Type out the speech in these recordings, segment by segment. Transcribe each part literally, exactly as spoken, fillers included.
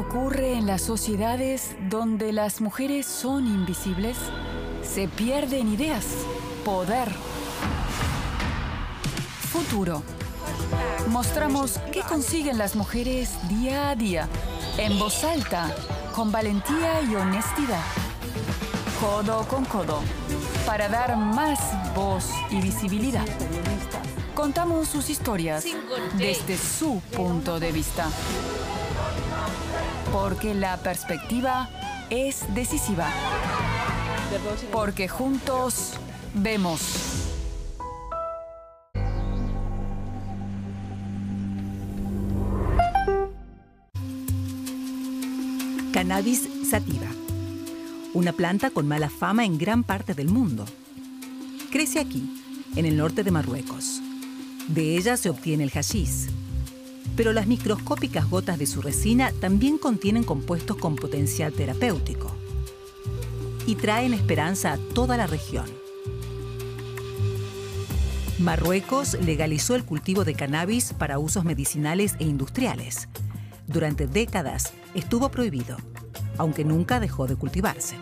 ocurre en las sociedades donde las mujeres son invisibles? Se pierden ideas, poder, futuro. Mostramos qué consiguen las mujeres día a día, en voz alta, con valentía y honestidad, codo con codo, para dar más voz y visibilidad. Contamos sus historias desde su punto de vista, porque la perspectiva es decisiva, porque juntos vemos. Cannabis sativa, una planta con mala fama en gran parte del mundo. Crece aquí, en el norte de Marruecos. De ella se obtiene el hachís. Pero las microscópicas gotas de su resina también contienen compuestos con potencial terapéutico y traen esperanza a toda la región. Marruecos legalizó el cultivo de cannabis para usos medicinales e industriales. Durante décadas estuvo prohibido, aunque nunca dejó de cultivarse.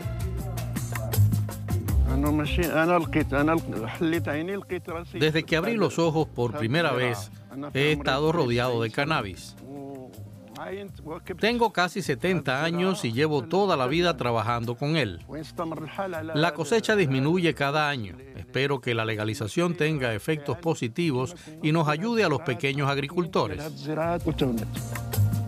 Desde que abrí los ojos por primera vez, he estado rodeado de cannabis. Tengo casi setenta años y llevo toda la vida trabajando con él. La cosecha disminuye cada año. Espero que la legalización tenga efectos positivos y nos ayude a los pequeños agricultores.